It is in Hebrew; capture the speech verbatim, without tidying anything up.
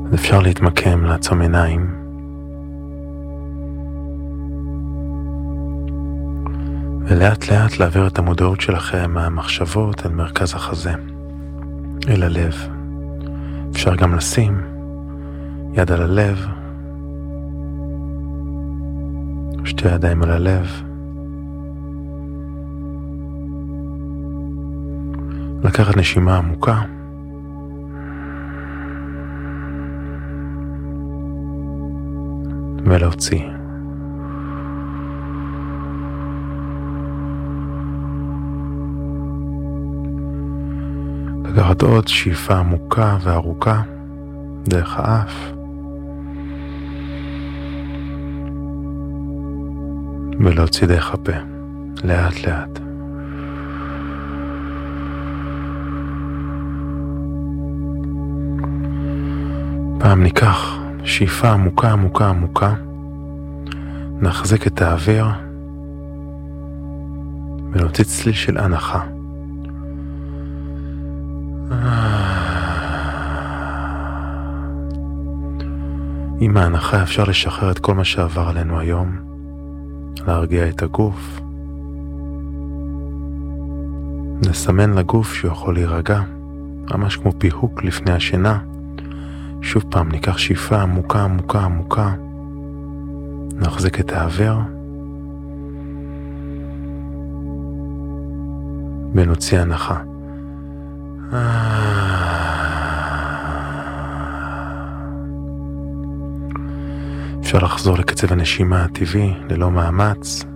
אז אפשר להתמקם, לעצום עיניים. ולאט לאט להעביר את המודעות שלכם מהמחשבות אל מרכז החזה, אל הלב. אפשר גם לשים יד על הלב, שתי ידיים על הלב. לקחת נשימה עמוקה. ולהוציא. לקחת עוד שאיפה עמוקה וארוכה דרך האף. ולהוציא דרך הפה, לאט לאט. פעם ניקח שאיפה עמוקה עמוקה עמוקה, נחזק את האוויר ונוציא צליל של הנחה. עם ההנחה אפשר לשחרר את כל מה שעבר עלינו היום, להרגיע את הגוף, נסמן לגוף שהוא יכול להירגע, ממש כמו פיהוק לפני השינה. שוב פעם ניקח שאיפה עמוקה עמוקה עמוקה, נחזק את האוויר ונוציא הנחה. אפשר לחזור לקצב הנשימה הטבעי ללא מאמץ.